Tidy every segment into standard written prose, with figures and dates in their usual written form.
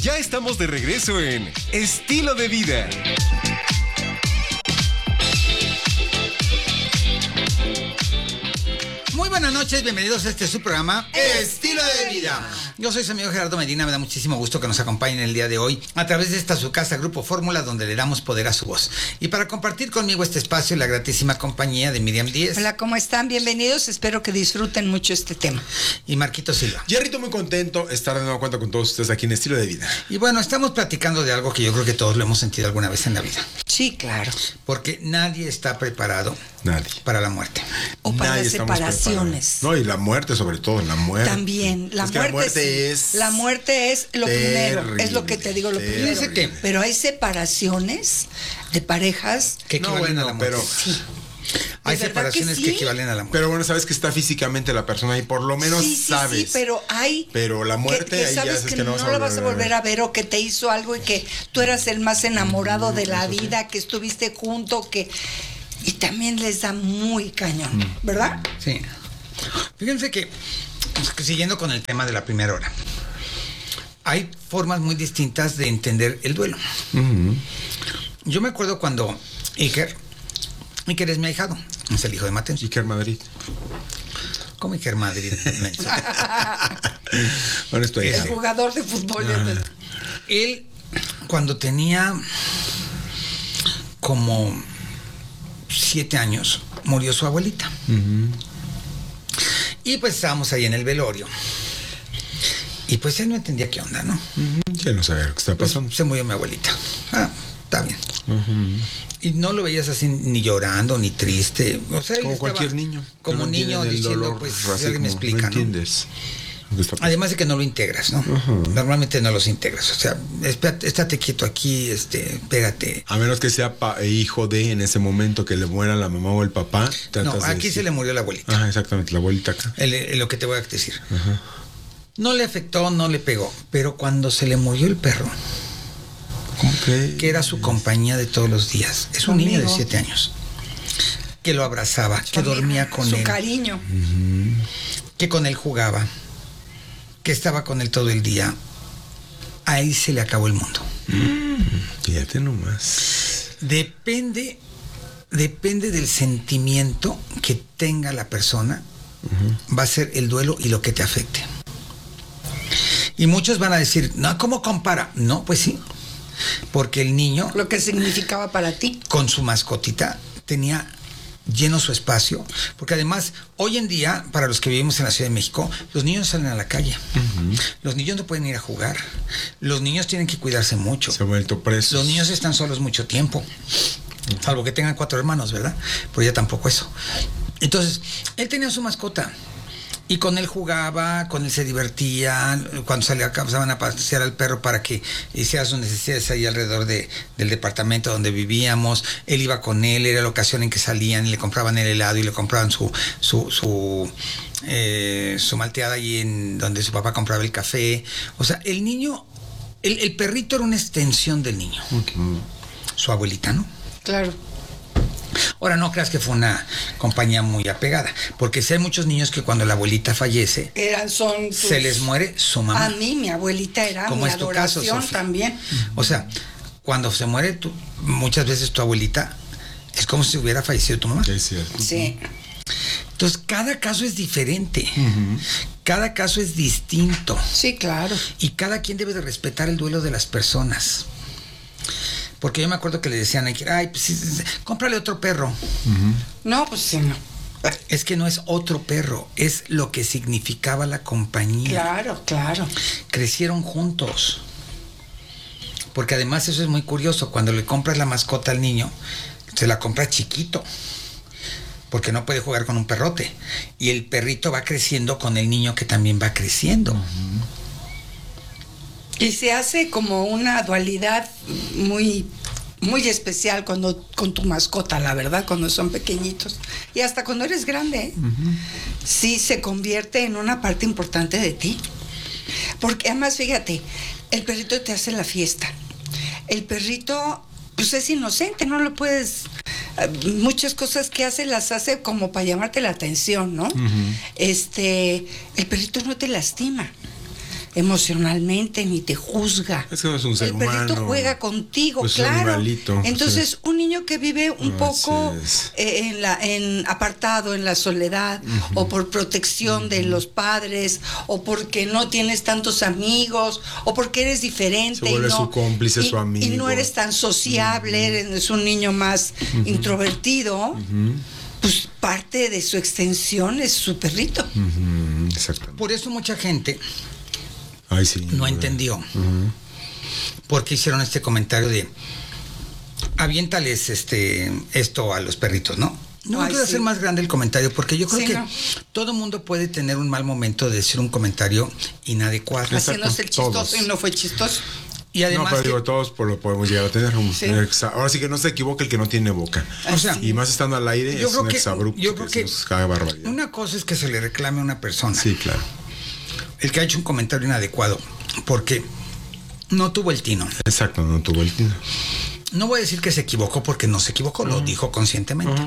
Ya estamos de regreso en Estilo de Vida. Muy buenas noches, bienvenidos a este su programa Estilo de Vida. Yo soy su amigo Gerardo Medina, me da muchísimo gusto que nos acompañen el día de hoy a través de esta su casa Grupo Fórmula, donde le damos poder a su voz. Y para compartir conmigo este espacio, la gratísima compañía de Miriam Díez. Hola, ¿cómo están? Bienvenidos, espero que disfruten mucho este tema. Y Marquito Silva. Jerrito, muy contento de estar de nuevo cuenta con todos ustedes aquí en Estilo de Vida. Y bueno, estamos platicando de algo que yo creo que todos lo hemos sentido alguna vez en la vida. Sí, claro. Porque nadie está preparado para la muerte. O para las separaciones. No, y la muerte sobre todo, la muerte. También, la muerte es lo primero, es lo que te digo, lo primero. Pero hay separaciones de parejas que equivalen a la muerte. Pero sí. Hay separaciones que equivalen a la muerte. Pero bueno, sabes que está físicamente la persona y por lo menos sabes. Sí, pero hay. Pero la muerte que ahí sabes ya sabes que no la vas a volver a ver o que te hizo algo y que tú eras el más enamorado de la vida, que estuviste junto, que. Y también les da muy cañón, ¿verdad? Sí. Fíjense que, siguiendo con el tema de la primera hora, hay formas muy distintas de entender el duelo. Yo me acuerdo cuando Iker es mi ahijado, es el hijo de Mateo. Iker Madrid. ¿Cómo Iker Madrid? Bueno, esto el jugador de fútbol. Él, cuando tenía como 7 años, murió su abuelita. Y pues estábamos ahí en el velorio. Y pues él no entendía qué onda, ¿no? Ya no sabía lo que está pasando. Pues se murió mi abuelita. Está bien. Y no lo veías así ni llorando, ni triste. O sea, como cualquier niño. Como un niño diciendo, dolor, pues, si alguien me explica, ¿no? ¿Entiendes? Además de que no lo integras, ¿no? Normalmente no los integras. O sea, estate quieto aquí, pégate. A menos que sea hijo de, en ese momento, que le muera la mamá o el papá. No, aquí se le murió la abuelita. Ah, exactamente, la abuelita acá. Lo que te voy a decir. No le afectó, no le pegó. Pero cuando se le murió el perro, que era su compañía de todos los días, es un niño de 7 años, que lo abrazaba, que dormía con él. Su cariño. Que con él jugaba, que estaba con él todo el día. Ahí se le acabó el mundo. Fíjate nomás. Depende del sentimiento que tenga la persona, va a ser el duelo y lo que te afecte. Y muchos van a decir, no, ¿cómo compara? No, pues sí, porque el niño, lo que significaba para ti, con su mascotita, tenía lleno su espacio, porque además hoy en día, para los que vivimos en la Ciudad de México, los niños salen a la calle, los niños no pueden ir a jugar, los niños tienen que cuidarse mucho, se han vuelto presos, los niños están solos mucho tiempo, salvo que tengan 4 hermanos, ¿verdad? Pero ya tampoco eso. Entonces, él tenía su mascota y con él jugaba, con él se divertía. Cuando pasaban a pasear al perro para que hiciera sus necesidades ahí alrededor del departamento donde vivíamos, él iba con él, era la ocasión en que salían y le compraban el helado y le compraban su malteada ahí en donde su papá compraba el café. O sea, el niño, el perrito era una extensión del niño. Su abuelita, ¿no? Claro. Ahora, no creas que fue una compañía muy apegada, porque si hay muchos niños que cuando la abuelita fallece, se les muere su mamá. A mí, mi abuelita era como mi es tu adoración caso, también. O sea, cuando se muere muchas veces tu abuelita, es como si hubiera fallecido tu mamá. Es cierto. Sí. Entonces, cada caso es diferente. Cada caso es distinto. Sí, claro. Y cada quien debe de respetar el duelo de las personas. Porque yo me acuerdo que le decían a Iker, ay, pues sí, cómprale otro perro. No, pues sí, no. Es que no es otro perro, es lo que significaba la compañía. Claro, claro. Crecieron juntos. Porque además eso es muy curioso, cuando le compras la mascota al niño, se la compra chiquito, porque no puede jugar con un perrote. Y el perrito va creciendo con el niño que también va creciendo. Y se hace como una dualidad muy, muy especial con tu mascota, la verdad, cuando son pequeñitos. Y hasta cuando eres grande, sí se convierte en una parte importante de ti. Porque además, fíjate, el perrito te hace la fiesta. El perrito, pues es inocente, no lo puedes... Muchas cosas que hace, las hace como para llamarte la atención, ¿no? El perrito no te lastima. emocionalmente ni te juzga. Es que no es un ser El perrito humano. juega contigo, Pues es un claro. animalito, Entonces, sí. un niño que vive un poco es. en apartado, en la soledad, o por protección de los padres, o porque no tienes tantos amigos, o porque eres diferente. Se vuelve y no, su cómplice, su amigo. Y no eres tan sociable, eres un niño más introvertido. Pues parte de su extensión es su perrito. Exactamente. Por eso mucha gente Ay, sí. no entendió por qué hicieron este comentario de aviéntales esto a los perritos, ¿no? No Ay, voy a sí. hacer más grande el comentario porque yo creo Sí, que no. todo mundo puede tener un mal momento de decir un comentario inadecuado. Exacto. Haciéndose el chistoso Todos. y no fue chistoso. Y No, además pero que- digo, todos lo podemos llegar a tener. Sí. Ahora sí que no se equivoque el que no tiene boca. o sea, Y más estando al aire, Yo es creo un que- exabrupto. yo creo que nos caga barbaridad. una cosa es que se le reclame a una persona, Sí, claro. el que ha hecho un comentario inadecuado, porque no tuvo el tino. Exacto, no tuvo el tino. No voy a decir que se equivocó porque no se equivocó, lo dijo conscientemente.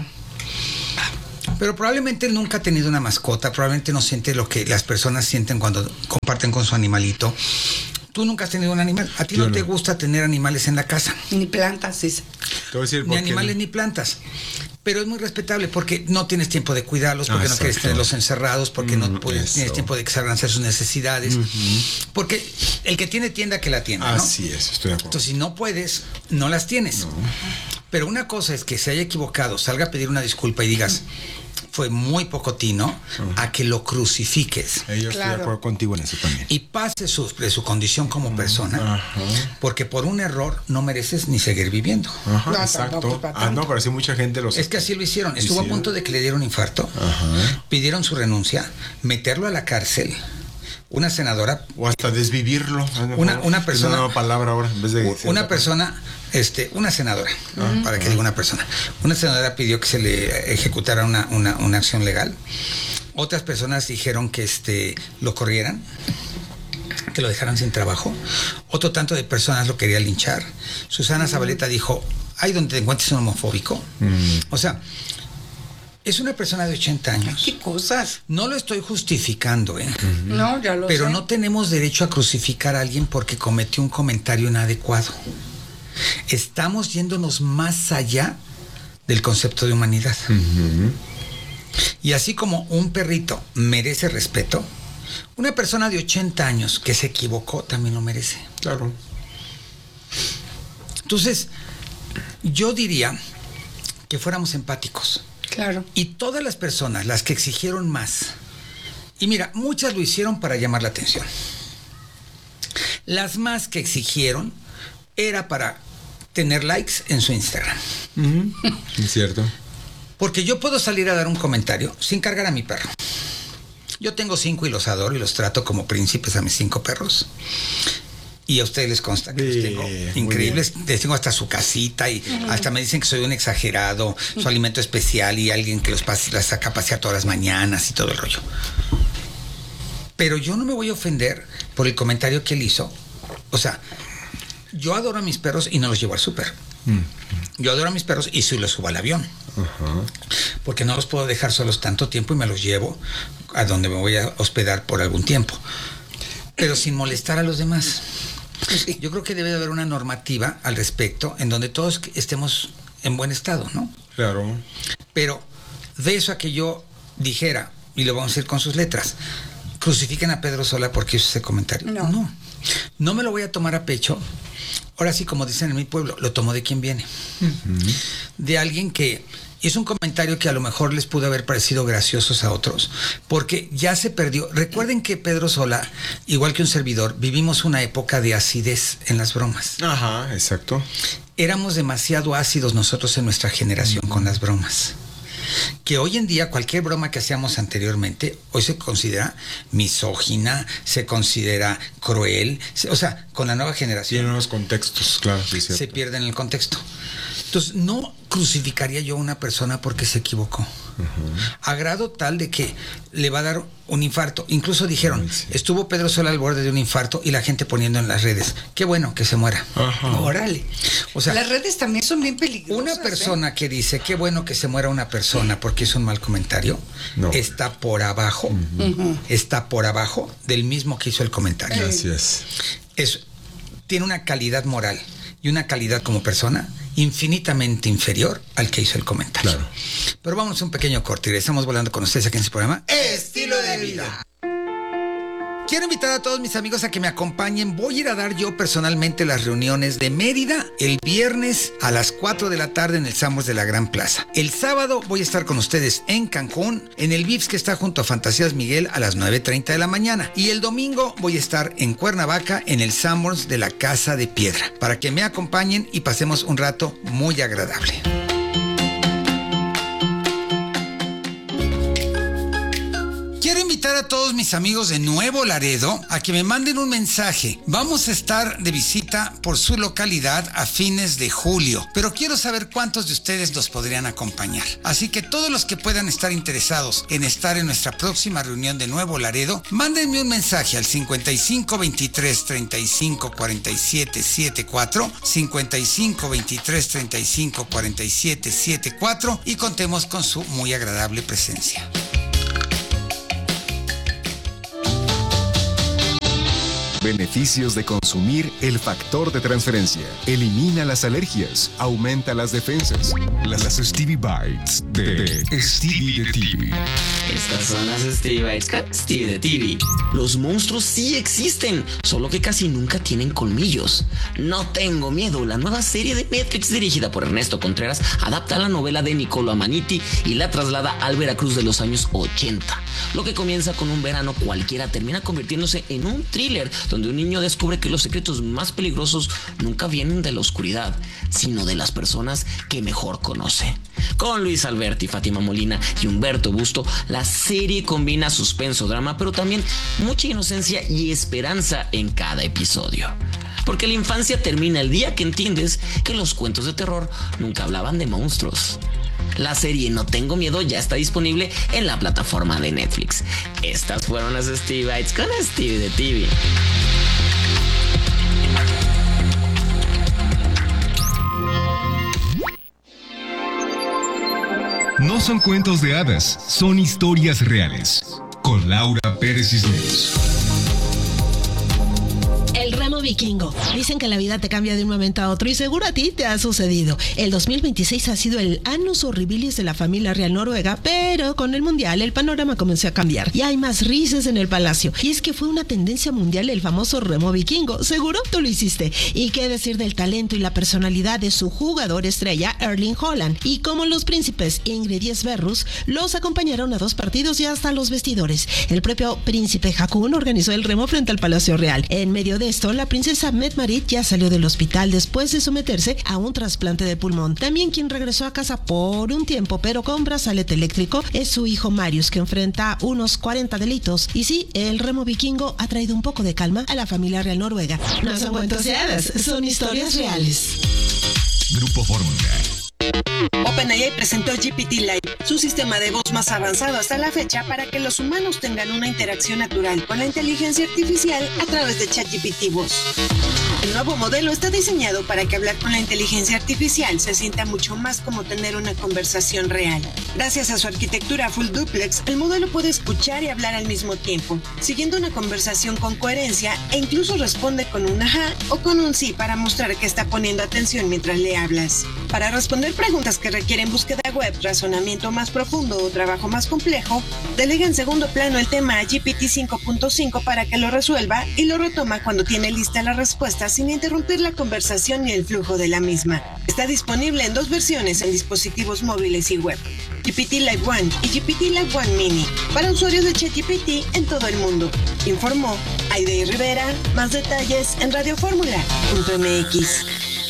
Pero probablemente él nunca ha tenido una mascota, probablemente no siente lo que las personas sienten cuando comparten con su animalito. Tú nunca has tenido un animal. A ti Yo no te no. gusta tener animales en la casa. Ni plantas, sí. Te voy a decir Ni por qué animales no. ni plantas. Pero es muy respetable porque no tienes tiempo de cuidarlos, porque no quieres Exacto. tenerlos encerrados, porque no tienes eso. tiempo de que salgan a hacer sus necesidades. Porque el que tiene tienda, que la tienda, ¿no? Así es, estoy de acuerdo. Entonces, si no puedes, no las tienes. Pero una cosa es que se haya equivocado, salga a pedir una disculpa y digas, fue muy poco tino, a que lo crucifiques Yo estoy de Claro. acuerdo contigo en eso también. y pase de su condición como persona, porque por un error no mereces ni seguir viviendo. Ajá, No, exacto. tampoco para Ah, no, tanto. pero sí mucha gente los... Es que así lo hicieron. Estuvo a Hicieron. punto de que le diera un infarto. Ajá. Pidieron su renuncia, meterlo a la cárcel. Una senadora, O hasta desvivirlo. Una persona- Es una nueva palabra ahora, en vez de... una persona, una senadora, para que diga una persona. Una senadora pidió que se le ejecutara una acción legal. Otras personas dijeron que lo corrieran, que lo dejaran sin trabajo. Otro tanto de personas lo quería linchar. Susana Zabaleta dijo, ay, donde te encuentres un homofóbico. O sea, es una persona de 80 años. ¿Qué cosas? No lo estoy justificando, No, ya lo pero sé. no tenemos derecho a crucificar a alguien porque cometió un comentario inadecuado. Estamos yéndonos más allá del concepto de humanidad. Y así como un perrito merece respeto, una persona de 80 años que se equivocó también lo merece. Claro. Entonces, yo diría que fuéramos empáticos. Claro. Y todas las personas, las que exigieron más, y mira, muchas lo hicieron para llamar la atención. Las más que exigieron era para tener likes en su Instagram. Es cierto. Porque yo puedo salir a dar un comentario sin cargar a mi perro. Yo tengo 5 y los adoro y los trato como príncipes a mis 5 perros. Y a ustedes les consta que los tengo muy increíbles. Les tengo hasta su casita y hasta me dicen que soy un exagerado, su alimento especial y alguien que las saca a pasear todas las mañanas y todo el rollo. Pero yo no me voy a ofender por el comentario que él hizo. O sea, yo adoro a mis perros y no los llevo al súper. Yo adoro a mis perros y sí los subo al avión. Porque no los puedo dejar solos tanto tiempo y me los llevo a donde me voy a hospedar por algún tiempo. Pero sin molestar a los demás. Yo creo que debe de haber una normativa al respecto en donde todos estemos en buen estado, ¿no? Claro. Pero de eso a que yo dijera, y lo vamos a decir con sus letras, crucifiquen a Pedro Sola porque hizo ese comentario. No. No me lo voy a tomar a pecho. Ahora sí, como dicen en mi pueblo, lo tomo de quien viene. De alguien que hizo un comentario que a lo mejor les pudo haber parecido graciosos a otros, porque ya se perdió. Recuerden que Pedro Sola, igual que un servidor, vivimos una época de acidez en las bromas. Ajá, exacto. Éramos demasiado ácidos nosotros en nuestra generación con las bromas. Que hoy en día cualquier broma que hacíamos anteriormente, hoy se considera misógina, se considera cruel, o sea, con la nueva generación Tiene nuevos contextos, claro, sí, se cierto. pierde en el contexto. Entonces, no crucificaría yo a una persona porque se equivocó. A grado tal de que le va a dar un infarto. Incluso dijeron, estuvo Pedro Sola al borde de un infarto y la gente poniendo en las redes, qué bueno que se muera. Órale. O sea, las redes también son bien peligrosas. una persona que dice, qué bueno que se muera una persona porque hizo un mal comentario, está por abajo, está por abajo del mismo que hizo el comentario. Así es. Tiene una calidad moral y una calidad como persona infinitamente inferior al que hizo el comentario. Claro. Pero vamos a un pequeño corte y regresamos volando con ustedes aquí en este programa Estilo de Vida. Quiero invitar a todos mis amigos a que me acompañen. Voy a ir a dar yo personalmente las reuniones de Mérida el viernes a las 4 de la tarde en el Sanborns de la Gran Plaza. El sábado voy a estar con ustedes en Cancún, en el Vips que está junto a Fantasías Miguel a las 9:30 de la mañana. Y el domingo voy a estar en Cuernavaca en el Sanborns de la Casa de Piedra, para que me acompañen y pasemos un rato muy agradable. Quiero invitar a todos mis amigos de Nuevo Laredo a que me manden un mensaje. Vamos a estar de visita por su localidad a fines de julio, pero quiero saber cuántos de ustedes nos podrían acompañar. Así que todos los que puedan estar interesados en estar en nuestra próxima reunión de Nuevo Laredo, mándenme un mensaje al 55 23 35 47 74, 55 23 35 47 74 y contemos con su muy agradable presencia. Beneficios de consumir el factor de transferencia. Elimina las alergias, aumenta las defensas. Las Stevie Bites de Stevie de TV. Estas son las Stevie Bites con Stevie de TV. Los monstruos sí existen, solo que casi nunca tienen colmillos. No tengo miedo, la nueva serie de Netflix dirigida por Ernesto Contreras adapta la novela de Niccolo Amaniti y la traslada al Veracruz de los años 80. Lo que comienza con un verano cualquiera termina convirtiéndose en un thriller donde un niño descubre que los secretos más peligrosos nunca vienen de la oscuridad, sino de las personas que mejor conoce. Con Luis Alberti, Fátima Molina y Humberto Busto, la serie combina suspenso, drama, pero también mucha inocencia y esperanza en cada episodio. Porque la infancia termina el día que entiendes que los cuentos de terror nunca hablaban de monstruos. La serie No Tengo Miedo ya está disponible en la plataforma de Netflix. Estas fueron las Stevie Bites con Stevie de TV. No son cuentos de hadas, son historias reales. Con Laura Pérez Cisneros. El remo vikingo. Dicen que la vida te cambia de un momento a otro y seguro a ti te ha sucedido. El 2026 ha sido el annus horribilis de la familia real noruega, pero con el mundial el panorama comenzó a cambiar y hay más risas en el palacio. Y es que fue una tendencia mundial el famoso remo vikingo. Seguro tú lo hiciste. Y qué decir del talento y la personalidad de su jugador estrella Erling Haaland. Y como los príncipes Ingrid y Sverrus los acompañaron a 2 partidos y hasta los vestidores. El propio príncipe Haakon organizó el remo frente al Palacio Real. En medio de esto, la princesa Mette-Marit ya salió del hospital después de someterse a un trasplante de pulmón. También quien regresó a casa por un tiempo, pero con brazalete eléctrico, es su hijo Marius, que enfrenta unos 40 delitos. Y sí, el remo vikingo ha traído un poco de calma a la familia real noruega. No son cuentos de hadas, son historias reales. Grupo Fórmula. OpenAI presentó GPT-Lite, su sistema de voz más avanzado hasta la fecha para que los humanos tengan una interacción natural con la inteligencia artificial a través de ChatGPT Voz. El nuevo modelo está diseñado para que hablar con la inteligencia artificial se sienta mucho más como tener una conversación real. Gracias a su arquitectura full duplex, el modelo puede escuchar y hablar al mismo tiempo, siguiendo una conversación con coherencia e incluso responde con un ajá o con un sí para mostrar que está poniendo atención mientras le hablas. Para responder preguntas que requieren búsqueda web, razonamiento más profundo o trabajo más complejo, delega en segundo plano el tema a GPT 5.5 para que lo resuelva y lo retoma cuando tiene lista la respuesta sin interrumpir la conversación ni el flujo de la misma. Está disponible en 2 versiones en dispositivos móviles y web: GPT-Lite 1 y GPT-Lite 1 Mini, para usuarios de ChatGPT en todo el mundo. Informó Aidey Rivera. Más detalles en radioformula.mx.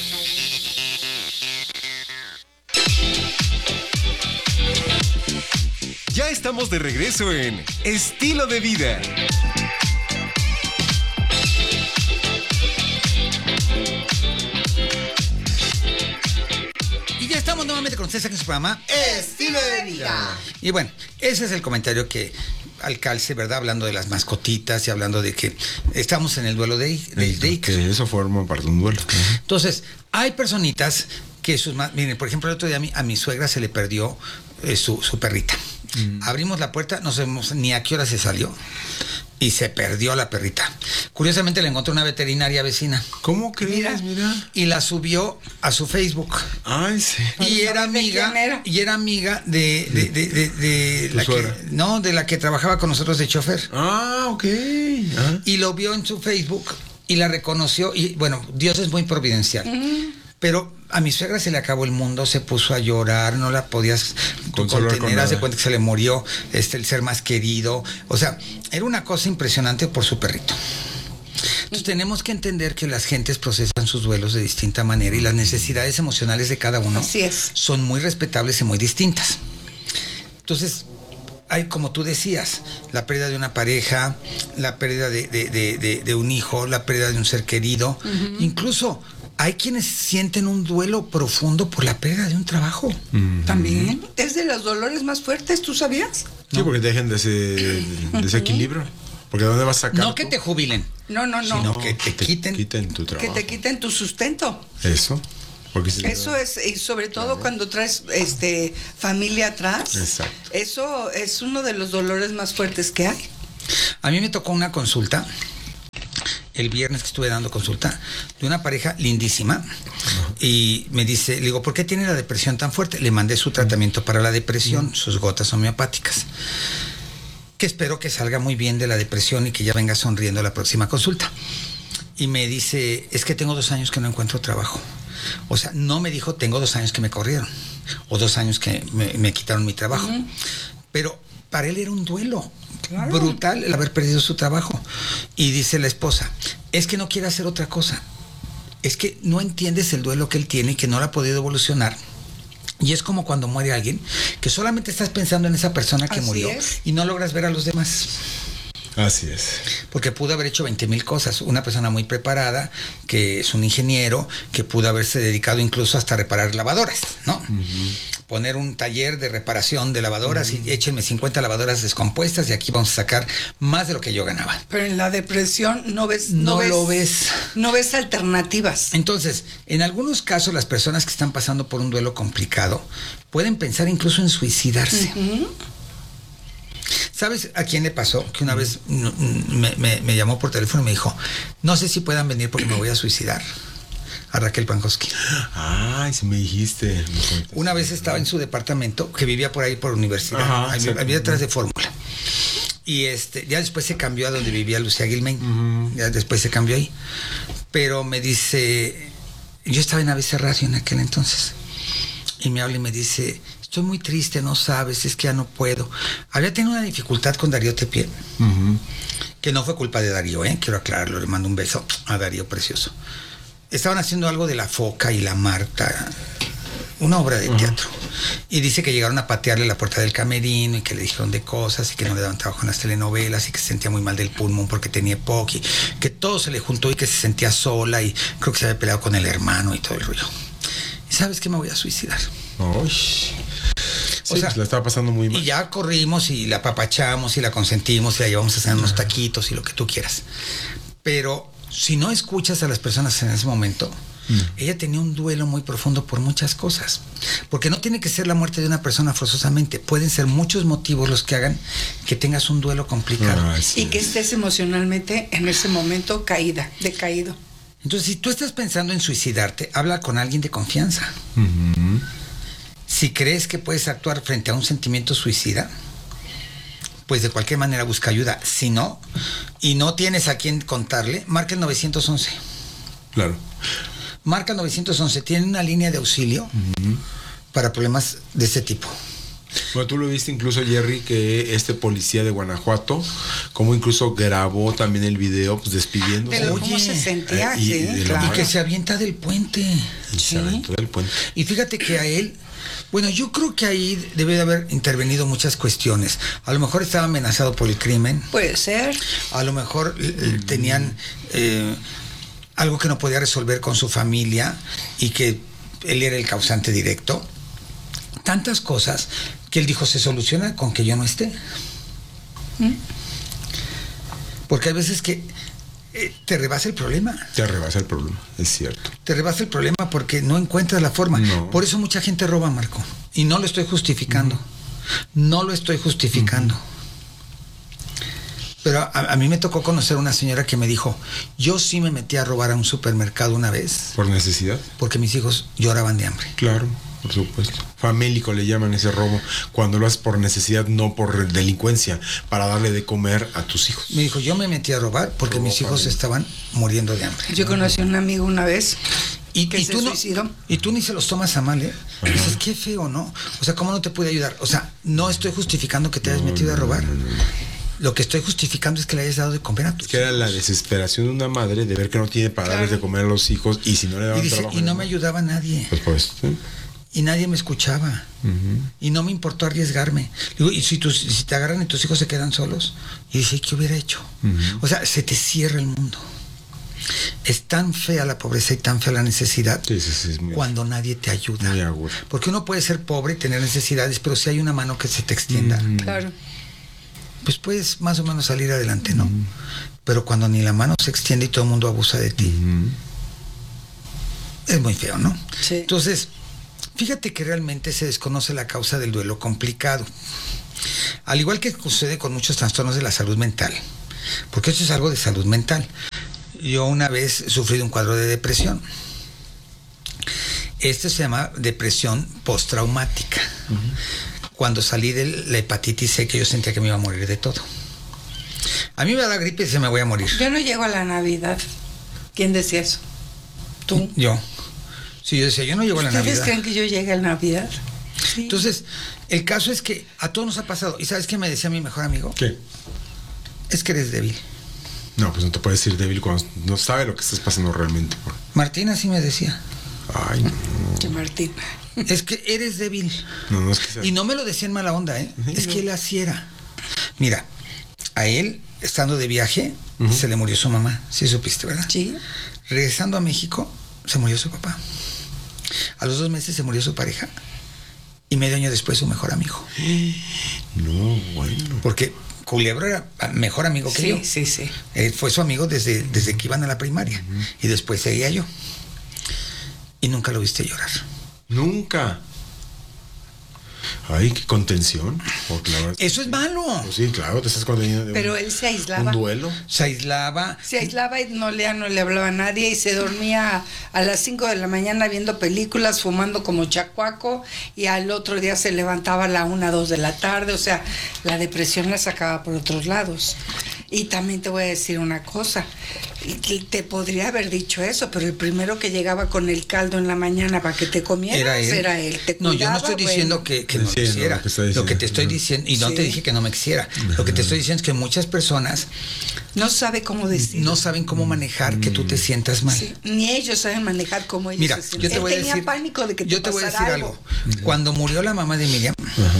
Ya estamos de regreso en Estilo de Vida. Y ya estamos nuevamente con con ustedes aquí en su programa Estilo de Vida. Y bueno, ese es el comentario que al calce, ¿verdad? Hablando de las mascotitas y hablando de que estamos en el duelo de Iker. Que eso forma parte de un duelo. Entonces, hay personitas que miren, por ejemplo, el otro día a mi suegra se le perdió su perrita. Abrimos la puerta, no sabemos ni a qué hora se salió y se perdió la perrita. Curiosamente la encontró una veterinaria vecina. ¿Cómo crees? Mira. Y la subió a su Facebook. Ay, sí. Y era amiga de la suegra. de la que trabajaba con nosotros de chofer. Ah, ok. Y lo vio en su Facebook y la reconoció. Y bueno, Dios es muy providencial. Pero a mi suegra se le acabó el mundo, se puso a llorar, no la podías contener, haz de cuenta que se le murió el ser más querido. O sea, era una cosa impresionante por su perrito. Entonces tenemos que entender que las gentes procesan sus duelos de distinta manera y las necesidades emocionales de cada uno son muy respetables y muy distintas. Entonces, hay, como tú decías, la pérdida de una pareja, la pérdida de un hijo, la pérdida de un ser querido, incluso hay quienes sienten un duelo profundo por la pérdida de un trabajo. También es de los dolores más fuertes, ¿tú sabías? Sí, porque dejen de ese equilibrio. Porque ¿dónde vas a sacar? No que te jubilen. No. Sino que te quiten tu trabajo. Que te quiten tu sustento. Eso. Porque eso es, y sobre todo cuando traes familia atrás. Exacto. Eso es uno de los dolores más fuertes que hay. A mí me tocó una consulta el viernes que estuve dando consulta de una pareja lindísima y me dice, le digo, ¿por qué tiene la depresión tan fuerte? Le mandé su tratamiento para la depresión, sus gotas homeopáticas, que espero que salga muy bien de la depresión y que ya venga sonriendo a la próxima consulta. Y me dice, es que tengo 2 años que no encuentro trabajo. O sea, no me dijo, tengo 2 años que me corrieron o 2 años que me quitaron mi trabajo. Pero para él era un duelo brutal el haber perdido su trabajo. Y dice la esposa, es que no quiere hacer otra cosa. Es que no entiendes el duelo que él tiene y que no lo ha podido evolucionar. Y es como cuando muere alguien, que solamente estás pensando en esa persona que murió y no logras ver a los demás. Así es. Porque pudo haber hecho 20,000 cosas. Una persona muy preparada, que es un ingeniero, que pudo haberse dedicado incluso hasta a reparar lavadoras, ¿no? Poner un taller de reparación de lavadoras y échenme 50 lavadoras descompuestas y aquí vamos a sacar más de lo que yo ganaba. Pero en la depresión no ves alternativas. Entonces, en algunos casos las personas que están pasando por un duelo complicado pueden pensar incluso en suicidarse. ¿Sabes a quién le pasó? Que una vez me llamó por teléfono y me dijo, no sé si puedan venir porque me voy a suicidar. A Raquel Pankowski. Ay, sí me dijiste. Una vez estaba en su departamento, que vivía por ahí por universidad, vivía detrás de Fórmula. Y ya después se cambió a donde vivía Lucía Gilmain. Ya después se cambió ahí. Pero me dice, yo estaba en ABC Radio en aquel entonces. Y me habla y me dice, estoy muy triste, no sabes, es que ya no puedo. Había tenido una dificultad con Darío Tepié, que no fue culpa de Darío, quiero aclararlo, le mando un beso a Darío precioso. Estaban haciendo algo de La Foca y La Marta, una obra de teatro. Y dice que llegaron a patearle la puerta del camerino y que le dijeron de cosas y que no le daban trabajo en las telenovelas y que se sentía muy mal del pulmón porque tenía EPOC y que todo se le juntó y que se sentía sola y creo que se había peleado con el hermano y todo el rollo. ¿Y sabes qué? Me voy a suicidar. O sea, pues la estaba pasando muy mal. Y ya corrimos y la apapachamos y la consentimos y la llevamos a hacer unos taquitos y lo que tú quieras. Pero si no escuchas a las personas en ese momento, ella tenía un duelo muy profundo por muchas cosas. Porque no tiene que ser la muerte de una persona forzosamente. Pueden ser muchos motivos los que hagan que tengas un duelo complicado. Y que estés emocionalmente en ese momento decaído. Entonces, si tú estás pensando en suicidarte, habla con alguien de confianza. Si crees que puedes actuar frente a un sentimiento suicida, pues de cualquier manera busca ayuda. Si no, y no tienes a quién contarle, marca el 911. Claro. Marca el 911. Tiene una línea de auxilio para problemas de este tipo. Bueno, tú lo viste incluso, Jerry, que este policía de Guanajuato, como incluso grabó también el video, pues despidiéndose. Pero cómo se sentía, y que se avienta del puente. Se aventó del puente. Y fíjate que a él, bueno, yo creo que ahí debe de haber intervenido muchas cuestiones. A lo mejor estaba amenazado por el crimen. Puede ser. A lo mejor tenían algo que no podía resolver con su familia y que él era el causante directo. tantas cosas que él dijo, se soluciona con que yo no esté. Porque hay veces que te rebasa el problema. Te rebasa el problema, es cierto. Te rebasa el problema porque no encuentras la forma. No. Por eso mucha gente roba, Marco. Y no lo estoy justificando. No lo estoy justificando. Pero a mí me tocó conocer una señora que me dijo, yo sí me metí a robar a un supermercado una vez. ¿Por necesidad? Porque mis hijos lloraban de hambre. Claro, por supuesto. Famélico le llaman ese robo, cuando lo haces por necesidad, no por delincuencia, para darle de comer a tus hijos. Me dijo, yo me metí a robar porque mis hijos estaban muriendo de hambre. Yo conocí a un amigo una vez que se suicidó. Y tú ni se los tomas a mal, ¿eh? Y dices, qué feo, ¿no? O sea, ¿cómo no te puede ayudar? O sea, no estoy justificando que te hayas metido a robar. Lo que estoy justificando es que le hayas dado de comer a tus hijos. Que era la desesperación de una madre de ver que no tiene para darles de comer a los hijos, y si no le daban trabajo. Y no me ayudaba nadie. Pues, ¿sí? Y nadie me escuchaba. Y no me importó arriesgarme. Digo, y si te agarran y tus hijos se quedan solos. Y dice, ¿qué hubiera hecho? O sea, se te cierra el mundo. Es tan fea la pobreza y tan fea la necesidad es muy cuando nadie te ayuda. Muy aguda. Porque uno puede ser pobre y tener necesidades, pero si hay una mano que se te extienda, Claro. pues puedes más o menos salir adelante, ¿no? Pero cuando ni la mano se extiende y todo el mundo abusa de ti, es muy feo, ¿no? Sí. Entonces, fíjate que realmente se desconoce la causa del duelo complicado. Al igual que sucede con muchos trastornos de la salud mental, porque esto es algo de salud mental. Yo una vez sufrí de un cuadro de depresión. Este se llama depresión postraumática. Cuando salí de la hepatitis C, que yo sentía que me iba a morir de todo. A mí me da la gripe y se me voy a morir. Yo no llego a la Navidad. ¿Quién decía eso? ¿Tú? Yo. Sí, yo decía, yo no llego a la ¿Ustedes Navidad. creen que yo llegue a la Navidad? Sí. Entonces, el caso es que a todos nos ha pasado. ¿Y sabes qué me decía mi mejor amigo? ¿Qué? Es que eres débil. No, pues no te puedes decir débil cuando no sabe lo que estás pasando realmente. Martín así me decía. Ay, no. Que Martín. Es que eres débil. No es que sea. Y no me lo decía en mala onda, ¿eh? Es que él así era. Mira, a él, estando de viaje, se le murió su mamá. Sí supiste, ¿verdad? Sí. Regresando a México, se murió su papá. A los 2 meses se murió su pareja. Y medio año después su mejor amigo. No, bueno. Porque Culebro era mejor amigo que yo. Sí, sí. Él fue su amigo desde que iban a la primaria. Y después seguía yo. Y nunca lo viste llorar. Nunca. Ay, qué contención. Porque la verdad, Eso es malo. pues sí, claro, te estás conteniendo de Pero él se aislaba. un duelo. Se aislaba. Se aislaba y no le hablaba a nadie y se dormía a las 5 de la mañana viendo películas, fumando como chacuaco, y al otro día se levantaba a la 1, 2 de la tarde. O sea, la depresión la sacaba por otros lados. Y también te voy a decir una cosa, te podría haber dicho eso, pero el primero que llegaba con el caldo en la mañana para que te comieras era él. Te No, yo no cuidaba, estoy diciendo bueno. que no lo quisiera. Lo que te estoy diciendo, y no Sí. te dije que no me quisiera, lo que te estoy diciendo es que muchas personas No sabe cómo decir. no saben cómo manejar que tú te sientas mal. Sí, ni ellos saben manejar cómo ellos Mira, se sienten. yo te Él voy a tenía decir, pánico de que yo te te voy a decir pasara algo. Cuando murió la mamá de Miriam,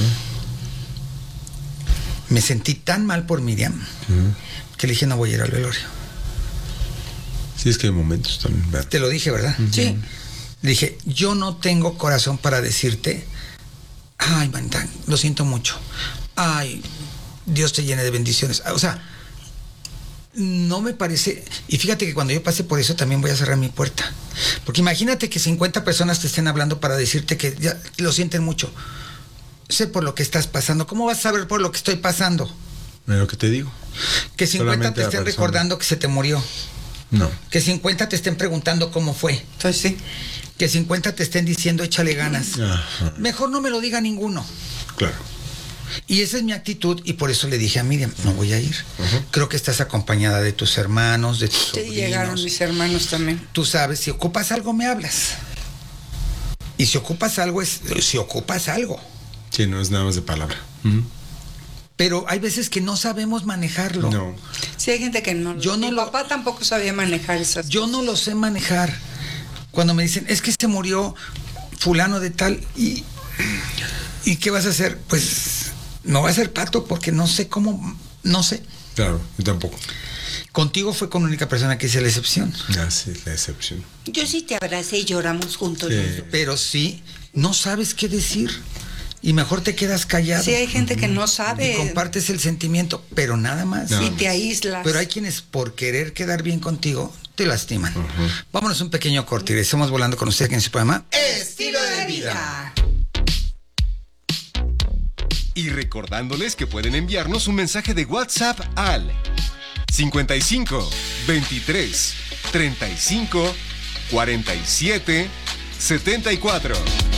me sentí tan mal por Miriam que le dije, no voy a ir al velorio. Sí, es que hay momentos también, ¿verdad? Te lo dije, ¿verdad? Sí. Le dije, yo no tengo corazón para decirte, ay, manita, lo siento mucho. Ay, Dios te llene de bendiciones. O sea, no me parece. Y fíjate que cuando yo pase por eso también voy a cerrar mi puerta. Porque imagínate que 50 personas te estén hablando para decirte que ya lo sienten mucho. Sé por lo que estás pasando. ¿Cómo vas a saber por lo que estoy pasando? Mira lo que te digo. Que 50 Solamente te la estén persona. recordando que se te murió. No. Que 50 te estén preguntando cómo fue. Entonces sí. Que 50 te estén diciendo échale ganas. Ajá. Mejor no me lo diga ninguno. Claro. Y esa es mi actitud, y por eso le dije a Miriam, no voy a ir. Creo que estás acompañada de tus hermanos, de tus Sí, sobrinos. llegaron mis hermanos también. Tú sabes, si ocupas algo, me hablas. Y si ocupas algo, es si ocupas algo. Sí, no es nada más de palabra. Pero hay veces que no sabemos manejarlo. No. Sí, hay gente que no. Yo no Mi lo- papá tampoco sabía manejar esas Yo no lo sé manejar. Cuando me dicen, es que se murió fulano de tal, ¿y qué vas a hacer? Pues no voy a hacer pato porque no sé cómo, no sé. Claro, yo tampoco. Contigo fue con la única persona que hice la excepción. Así es la excepción. Yo sí te abracé y lloramos juntos. Sí. los dos. Pero sí, no sabes qué decir. y mejor te quedas callado. Sí, hay gente que no sabe. Y compartes el sentimiento, pero nada más. Y te aíslas. Pero hay quienes por querer quedar bien contigo te lastiman. Vámonos un pequeño corte y regresamos volando con usted en su programa Estilo de Vida. Y recordándoles que pueden enviarnos un mensaje de WhatsApp al 55 23 35 47 74.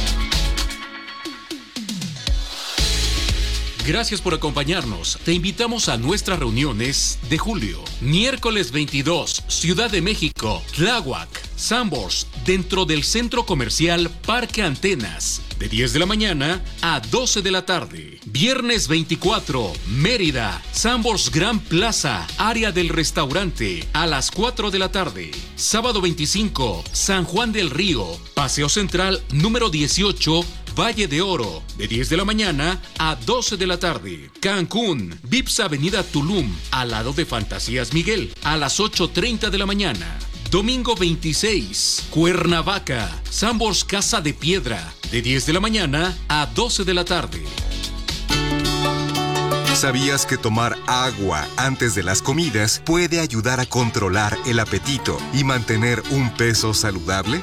Gracias por acompañarnos. Te invitamos a nuestras reuniones de julio. Miércoles 22, Ciudad de México, Tláhuac, Sanborns, dentro del Centro Comercial Parque Antenas, de 10 de la mañana a 12 de la tarde. Viernes 24, Mérida, Sanborns Gran Plaza, área del restaurante, a las 4 de la tarde. Sábado 25, San Juan del Río, Paseo Central número 18, Valle de Oro, de 10 de la mañana a 12 de la tarde. Cancún, Vips Avenida Tulum, al lado de Fantasías Miguel, a las 8:30 de la mañana. Domingo 26, Cuernavaca, Sanborns Casa de Piedra, de 10 de la mañana a 12 de la tarde. ¿Sabías que tomar agua antes de las comidas puede ayudar a controlar el apetito y mantener un peso saludable?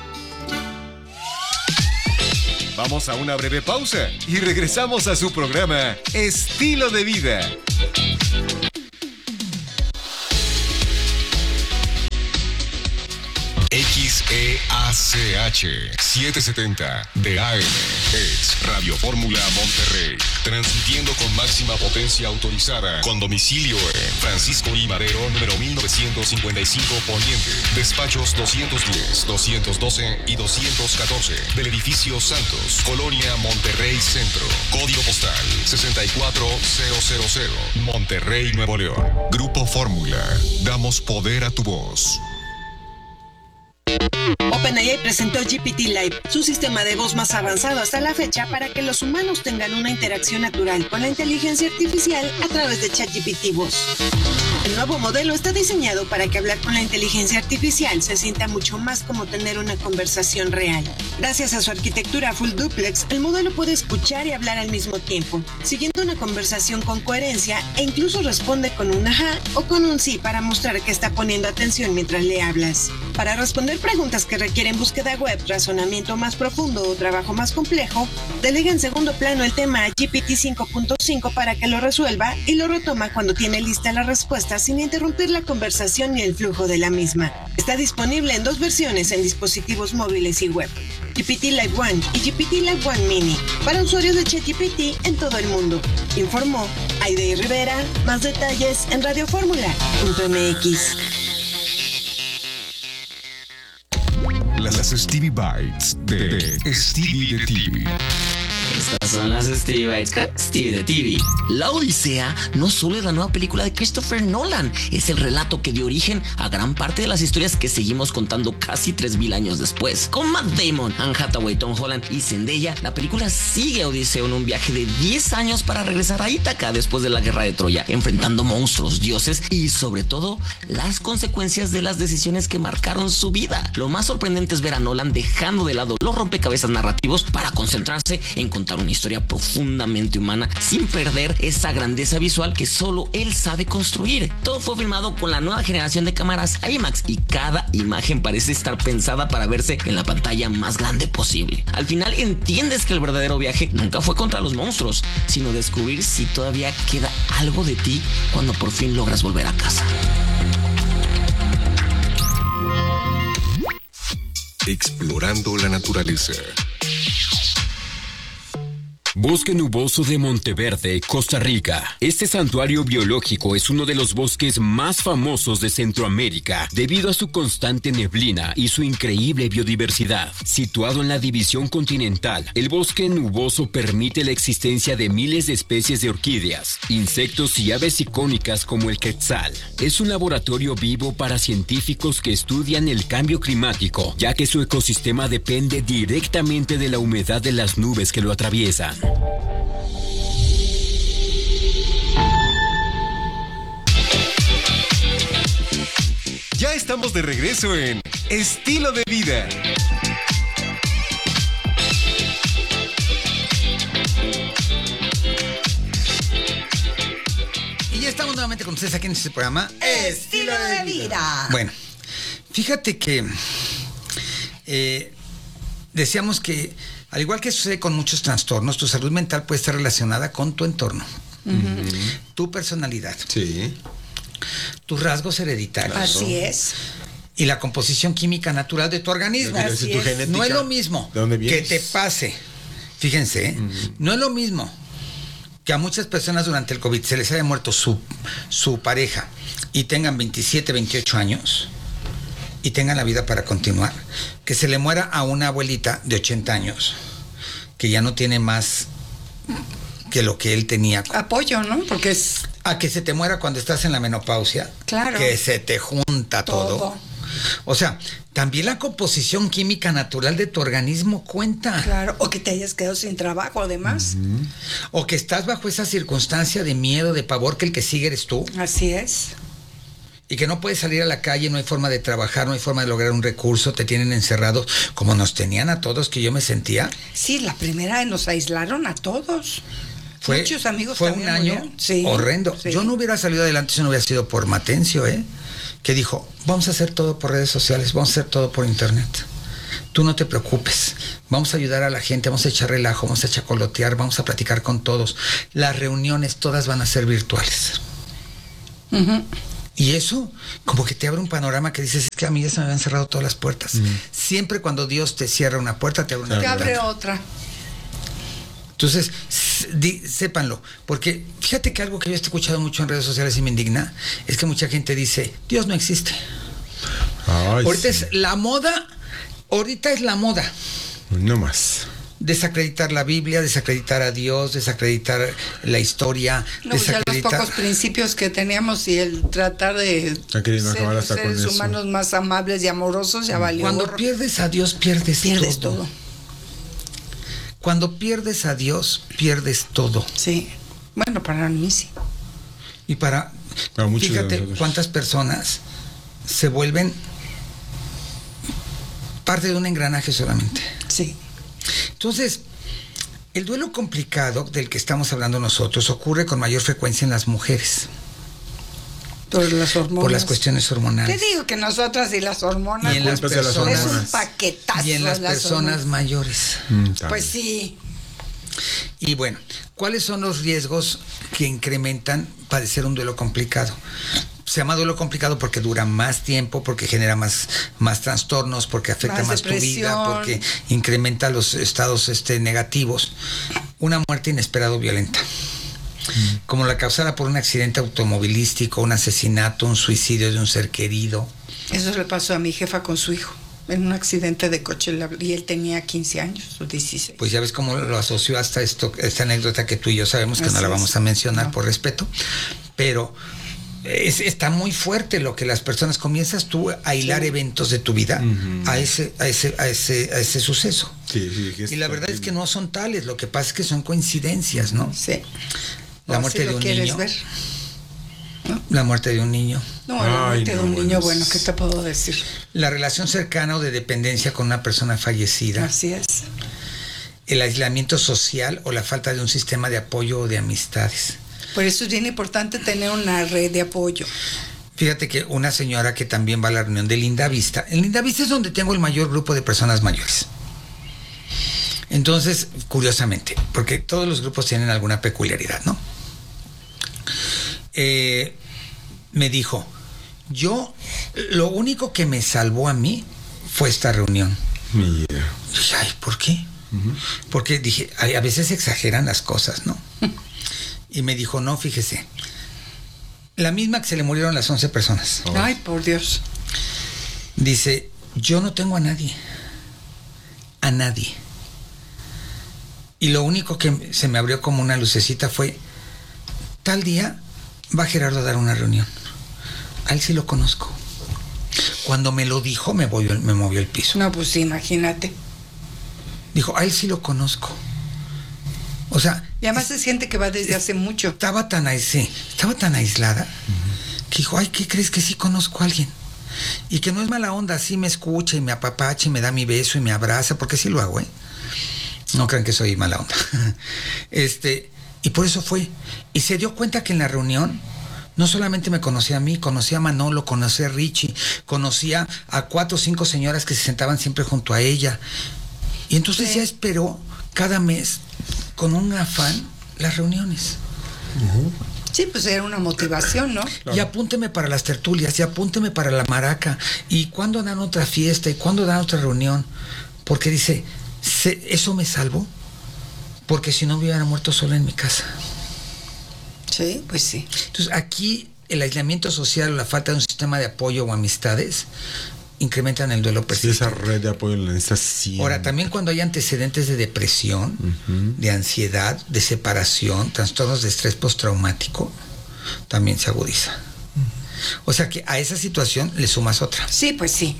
Vamos a una breve pausa y regresamos a su programa Estilo de Vida. XEACH 770 de AM es Radio Fórmula Monterrey, transmitiendo con máxima potencia autorizada, con domicilio en Francisco I. Madero, número 1955 Poniente, despachos 210, 212 y 214 del edificio Santos, Colonia Monterrey Centro, código postal 64000, Monterrey, Nuevo León. Grupo Fórmula, damos poder a tu voz. OpenAI presentó GPT Live, su sistema de voz más avanzado hasta la fecha para que los humanos tengan una interacción natural con la inteligencia artificial a través de ChatGPT Voz. El nuevo modelo está diseñado para que hablar con la inteligencia artificial se sienta mucho más como tener una conversación real. Gracias a su arquitectura full duplex, el modelo puede escuchar y hablar al mismo tiempo, siguiendo una conversación con coherencia e incluso responde con un ajá o con un sí para mostrar que está poniendo atención mientras le hablas. Para responder preguntas que requieren búsqueda web, razonamiento más profundo o trabajo más complejo, delega en segundo plano el tema a GPT 5.5 para que lo resuelva y lo retoma cuando tiene lista la respuesta sin interrumpir la conversación ni el flujo de la misma. Está disponible en 2 versiones en dispositivos móviles y web: GPT Live One y GPT Live One Mini, para usuarios de ChatGPT en todo el mundo. Informó Aide Rivera. Más detalles en radioformula.mx. Las Stevie Bites de Stevie de TV. Estas son las Stevie Bites con Stevie de TV. La Odisea no solo es la nueva película de Christopher Nolan, es el relato que dio origen a gran parte de las historias que seguimos contando casi 3000 años después. Con Matt Damon, Anne Hathaway, Tom Holland y Zendaya, la película sigue a Odiseo en un viaje de 10 años para regresar a Ítaca después de la guerra de Troya, enfrentando monstruos, dioses y sobre todo las consecuencias de las decisiones que marcaron su vida. Lo más sorprendente es ver a Nolan dejando de lado los rompecabezas narrativos para concentrarse en contar una historia profundamente humana sin perder esa grandeza visual que solo él sabe construir. Todo fue filmado con la nueva generación de cámaras IMAX y cada imagen parece estar pensada para verse en la pantalla más grande posible. Al final entiendes que el verdadero viaje nunca fue contra los monstruos, sino descubrir si todavía queda algo de ti cuando por fin logras volver a casa. Explorando la naturaleza. Bosque Nuboso de Monteverde, Costa Rica. Este santuario biológico es uno de los bosques más famosos de Centroamérica debido a su constante neblina y su increíble biodiversidad. Situado en la división continental, el bosque nuboso permite la existencia de miles de especies de orquídeas, insectos y aves icónicas como el quetzal. Es un laboratorio vivo para científicos que estudian el cambio climático, ya que su ecosistema depende directamente de la humedad de las nubes que lo atraviesan. Ya estamos de regreso en Estilo de Vida. Estamos nuevamente con ustedes aquí en este programa Estilo de Vida. Bueno, fíjate que decíamos que al igual que sucede con muchos trastornos, tu salud mental puede estar relacionada con tu entorno, tu personalidad, tus rasgos hereditarios. Así es. Y la composición química natural de tu organismo. Así es. Genética. No es lo mismo ¿De dónde que vienes? te pase. Fíjense, no es lo mismo que a muchas personas durante el COVID se les haya muerto su pareja y tengan 27, 28 años y tengan la vida para continuar, que se le muera a una abuelita de 80 años que ya no tiene más que lo que él tenía. Apoyo, ¿no? Porque es... A que se te muera cuando estás en la menopausia. Claro. Que se te junta todo. O sea, también la composición química natural de tu organismo cuenta. Claro, o que te hayas quedado sin trabajo, además. O que estás bajo esa circunstancia de miedo, de pavor, que el que sigue eres tú. Así es. Y que no puedes salir a la calle, no hay forma de trabajar, no hay forma de lograr un recurso, te tienen encerrados, como nos tenían a todos, que yo me sentía. Sí, la primera nos aislaron a todos. Muchos amigos fue también un año murieron. horrendo. Sí. Yo no hubiera salido adelante si no hubiera sido por Matencio, que dijo, vamos a hacer todo por redes sociales, vamos a hacer todo por internet. Tú no te preocupes, vamos a ayudar a la gente, vamos a echar relajo, vamos a chacolotear, vamos a platicar con todos. Las reuniones todas van a ser virtuales. Y eso como que te abre un panorama que dices, es que a mí ya se me habían cerrado todas las puertas. Siempre cuando Dios te cierra una puerta, te abre una Te puerta. abre otra. Entonces, sépanlo, porque fíjate que algo que yo he escuchado mucho en redes sociales y me indigna, es que mucha gente dice, Dios no existe. Ay, Ahorita sí. es la moda, No más. desacreditar la Biblia, desacreditar a Dios, desacreditar la historia, No, ya los desacreditar... pocos principios que teníamos y el tratar de queriendo ser acabar hasta con seres eso. humanos más amables y amorosos, ya valió. Cuando gorro. pierdes a Dios, pierdes todo. Cuando pierdes a Dios, pierdes todo. Sí. Bueno, para mí sí. Y para muchos de fíjate nosotros. cuántas personas se vuelven parte de un engranaje solamente. Sí. Entonces, el duelo complicado del que estamos hablando nosotros ocurre con mayor frecuencia en las mujeres. Por las hormonas. Por las cuestiones hormonales. Te digo que nosotras y las hormonas Y en las pues, personas, es un paquetazo. y en las personas hormonas. mayores. Pues sí. Y bueno, ¿cuáles son los riesgos que incrementan padecer un duelo complicado? Se llama duelo complicado porque dura más tiempo, porque genera más trastornos, porque afecta más tu vida, depresión. porque incrementa los estados negativos. Una muerte inesperada o violenta. Como la causada por un accidente automovilístico, un asesinato, un suicidio de un ser querido. Eso le pasó a mi jefa con su hijo. En un accidente de coche y él tenía 15 años o 16. Pues ya ves cómo lo asoció hasta esta anécdota que tú y yo sabemos que Así no la es. vamos a mencionar No. por respeto, pero está muy fuerte lo que las personas comienzas tú a hilar eventos de tu vida a ese suceso. Sí, Y la verdad es que no son tales, lo que pasa es que son coincidencias, ¿no? Sí. La ¿O muerte así de lo un quieres niño. ver? La muerte de un niño. No, la Ay, muerte de no, un niño, bueno, bueno, ¿qué te puedo decir? La relación cercana o de dependencia con una persona fallecida. Así es. El aislamiento social o la falta de un sistema de apoyo o de amistades. Por eso es bien importante tener una red de apoyo. Fíjate que una señora que también va a la reunión de Linda Vista. En Linda Vista es donde tengo el mayor grupo de personas mayores. Entonces, curiosamente, porque todos los grupos tienen alguna peculiaridad, ¿no? Me dijo, lo único que me salvó a mí fue esta reunión. Mira. Dije, ay, ¿por qué? Porque dije, a veces exageran las cosas, ¿no? Y me dijo, no, fíjese, la misma que se le murieron las 11 personas. Ay, por Dios. Dice, yo no tengo a nadie. A nadie. Y lo único que se me abrió como una lucecita fue, tal día va Gerardo a dar una reunión. A él sí lo conozco. Cuando me lo dijo, me movió el piso. No, pues imagínate. Dijo, a él sí lo conozco. O sea... Y además es gente que va desde hace mucho. Estaba tan aislada que dijo, ay, ¿qué crees? Que sí conozco a alguien. Y que no es mala onda, sí me escucha y me apapacha y me da mi beso y me abraza, porque sí lo hago, ¿eh? No crean que soy mala onda. Y por eso fue. Y se dio cuenta que en la reunión no solamente me conocía a mí, conocía a Manolo, conocía a Richie, conocía a 4 o 5 señoras que se sentaban siempre junto a ella. Y entonces ya esperó cada mes con un afán las reuniones. Sí, pues era una motivación, ¿no? Claro. Y apúnteme para las tertulias, y apúnteme para la maraca, y cuándo dan otra fiesta, y cuándo dan otra reunión. Porque dice, ¿eso me salvó? Porque si no me hubiera muerto sola en mi casa. Sí, pues sí. Entonces aquí el aislamiento social o la falta de un sistema de apoyo o amistades incrementan el duelo persistente. Sí, esa red de apoyo la necesitas siempre. Ahora, también cuando hay antecedentes de depresión, de ansiedad, de separación, trastornos de estrés postraumático, también se agudiza. O sea que a esa situación le sumas otra. Sí, pues sí.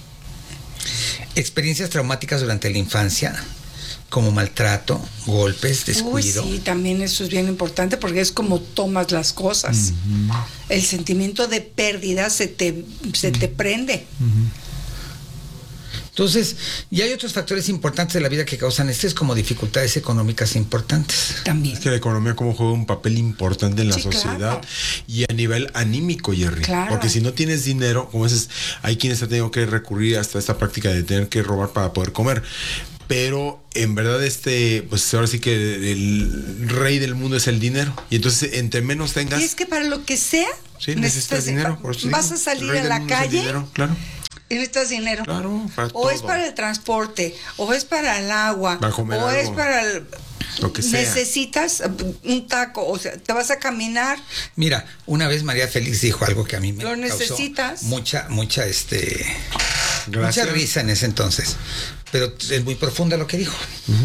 Experiencias traumáticas durante la infancia, como maltrato, golpes, descuido. Uy, sí, también eso es bien importante porque es como tomas las cosas. El sentimiento de pérdida se te prende. Entonces, y hay otros factores importantes de la vida que causan estrés, como dificultades económicas importantes. También. Es que la economía como juega un papel importante en la Sí, sociedad, claro. y a nivel anímico, Jerry. Claro. Porque si no tienes dinero, como dices, hay quienes han tenido que recurrir hasta esta práctica de tener que robar para poder comer. Pero en verdad pues ahora sí que el rey del mundo es el dinero. Y entonces entre menos tengas... Y es que para lo que sea, sí, necesitas dinero. Por eso vas digo, a salir el rey a del la mundo es el calle dinero, claro. y necesitas dinero. Claro, para O es todo. para el transporte, o es para el agua, Para comer o algo, es para el... lo que sea. Necesitas un taco, o sea, te vas a caminar. Mira, una vez María Félix dijo algo que a mí me Lo necesitas. causó mucha mucha Gracias. risa en ese entonces, pero es muy profunda lo que dijo.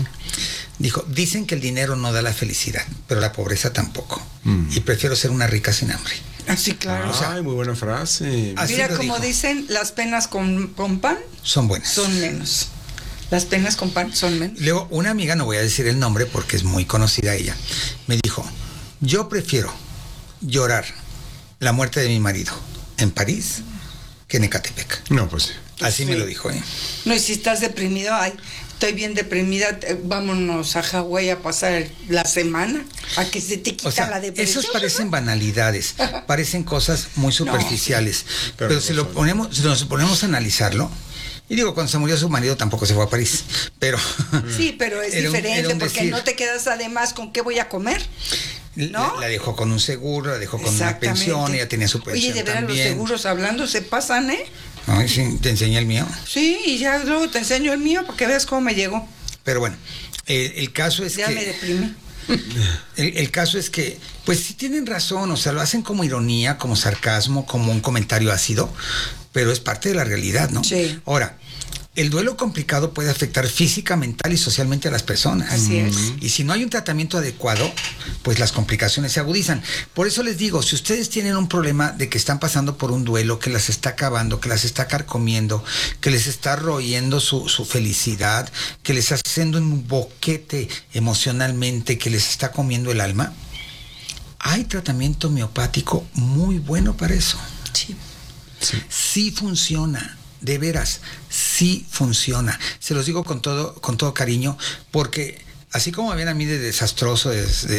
Dijo, dicen que el dinero no da la felicidad, pero la pobreza tampoco. Y prefiero ser una rica sin hambre. Así, claro. O sea, Ay, muy buena frase. así Mira, lo como dijo. dicen, las penas con pan Son buenas. son menos. Las penas con pan son menos. Luego, una amiga, no voy a decir el nombre porque es muy conocida ella, me dijo, yo prefiero llorar la muerte de mi marido en París que en Ecatepec. No, pues sí. Así Sí. me lo dijo, ¿eh? No, y si estás deprimido, ay, estoy bien deprimida, vámonos a Hawái a pasar la semana, a que se te quita O sea, la depresión. esos parecen banalidades, parecen cosas muy superficiales, pero pero si no lo son. ponemos, si nos ponemos a analizarlo, y digo, cuando se murió su marido tampoco se fue a París, pero Sí, pero es era diferente un porque decir. no te quedas además con qué voy a comer. ¿No? La dejó con un seguro, la dejó con una Exactamente. pensión, ella tenía su pensión. Oye, de veras los también. seguros hablando se pasan, ¿eh? Ay, sí, te enseñé el mío. Sí, y ya luego te enseño el mío para que veas cómo me llegó. Pero bueno, el caso es Ya que... me deprimí. El caso es que, pues sí tienen razón, o sea, lo hacen como ironía, como sarcasmo, como un comentario ácido, pero es parte de la realidad, ¿no? Sí. Ahora, el duelo complicado puede afectar física, mental y socialmente a las personas. Así es. Y si no hay un tratamiento adecuado, pues las complicaciones se agudizan. Por eso les digo, si ustedes tienen un problema de que están pasando por un duelo que las está acabando, que las está carcomiendo, que les está royendo su felicidad, que les está haciendo un boquete emocionalmente, que les está comiendo el alma, hay tratamiento homeopático muy bueno para eso. Sí. Sí funciona. De veras, sí funciona. Se los digo con todo cariño, porque así como me ven a mí de desastroso,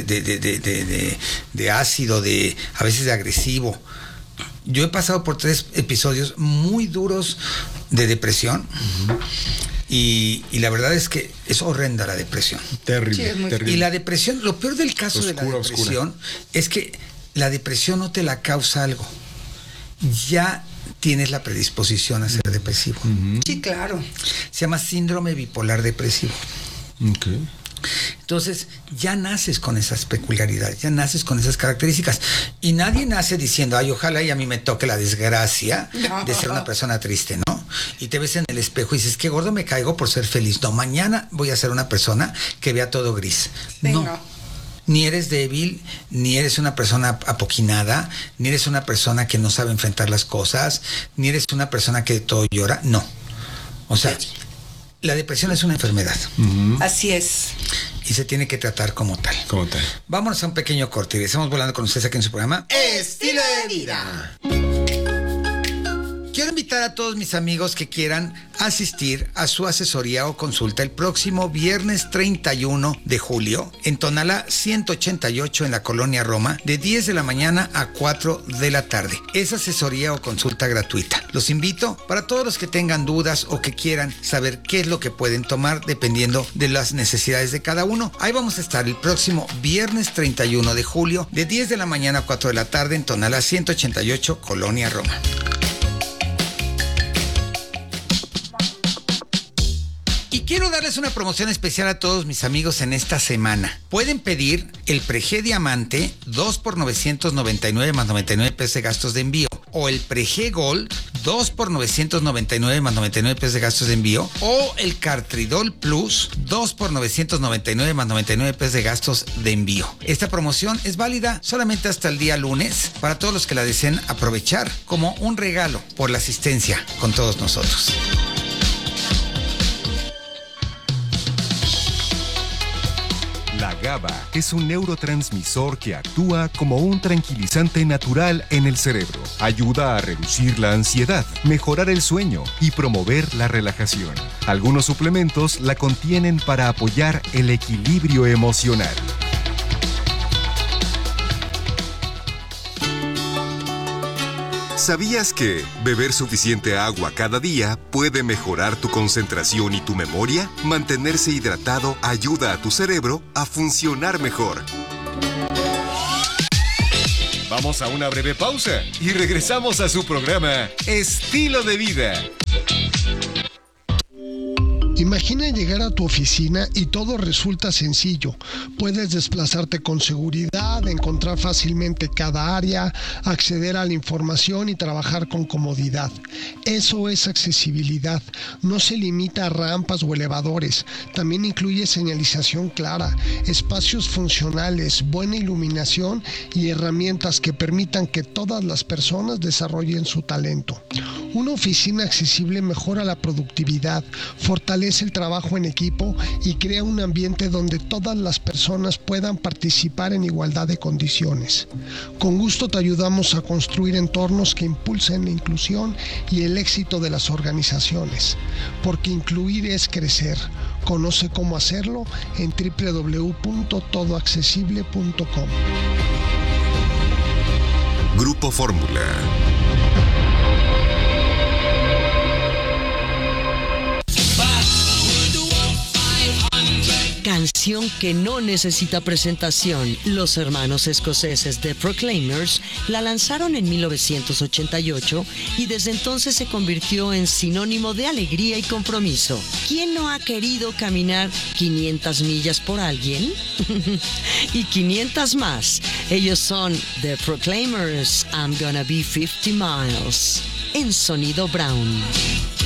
de ácido, a veces de agresivo, yo he pasado por 3 episodios muy duros de depresión. Y la verdad es que es horrenda la depresión. Terrible, Sí, es muy terrible. Y la depresión, lo peor del caso de la Oscura, depresión es que la depresión no te la causa algo. Ya tienes la predisposición a ser depresivo. Sí, claro. Se llama síndrome bipolar depresivo. Ok. Entonces, ya naces con esas peculiaridades, ya naces con esas características. Y nadie nace diciendo, ay, ojalá y a mí me toque la desgracia de ser una persona triste, ¿no? Y te ves en el espejo y dices, qué gordo me caigo por ser feliz. No, mañana voy a ser una persona que vea todo gris. Sí, No. no. Ni eres débil, ni eres una persona apoquinada, ni eres una persona que no sabe enfrentar las cosas, ni eres una persona que todo llora. No. O sea, la depresión es una enfermedad Así es. y se tiene que tratar como tal. Como tal. Vámonos a un pequeño corte y estamos volando con ustedes aquí en su programa. Estilo de vida. Quiero invitar a todos mis amigos que quieran asistir a su asesoría o consulta el próximo viernes 31 de julio en Tonalá 188 en la Colonia Roma, de 10 de la mañana a 4 de la tarde. Es asesoría o consulta gratuita. Los invito para todos los que tengan dudas o que quieran saber qué es lo que pueden tomar dependiendo de las necesidades de cada uno. Ahí vamos a estar el próximo viernes 31 de julio, de 10 de la mañana a 4 de la tarde en Tonalá 188, Colonia Roma. Y quiero darles una promoción especial a todos mis amigos en esta semana. Pueden pedir el Prege Diamante 2 por 999 más 99 pesos de gastos de envío, o el Prege Gold 2 por 999 más 99 pesos de gastos de envío, o el Cartridol Plus 2 por 999 más 99 pesos de gastos de envío. Esta promoción es válida solamente hasta el día lunes para todos los que la deseen aprovechar como un regalo por la asistencia con todos nosotros. La GABA es un neurotransmisor que actúa como un tranquilizante natural en el cerebro. Ayuda a reducir la ansiedad, mejorar el sueño y promover la relajación. Algunos suplementos la contienen para apoyar el equilibrio emocional. ¿Sabías que beber suficiente agua cada día puede mejorar tu concentración y tu memoria? Mantenerse hidratado ayuda a tu cerebro a funcionar mejor. Vamos a una breve pausa y regresamos a su programa Estilo de Vida. Imagina llegar a tu oficina y todo resulta sencillo. Puedes desplazarte con seguridad, encontrar fácilmente cada área, acceder a la información y trabajar con comodidad. Eso es accesibilidad. No se limita a rampas o elevadores. También incluye señalización clara, espacios funcionales, buena iluminación y herramientas que permitan que todas las personas desarrollen su talento. Una oficina accesible mejora la productividad, fortalece el trabajo en equipo y crea un ambiente donde todas las personas puedan participar en igualdad de condiciones. Con gusto te ayudamos a construir entornos que impulsen la inclusión y el éxito de las organizaciones, porque incluir es crecer. Conoce cómo hacerlo en www.todoaccesible.com. Grupo Fórmula. Canción que no necesita presentación. Los hermanos escoceses The Proclaimers la lanzaron en 1988 y desde entonces se convirtió en sinónimo de alegría y compromiso. ¿Quién no ha querido caminar 500 millas por alguien? Y 500 más. Ellos son The Proclaimers, I'm Gonna Be 50 Miles, en Sonido Brown.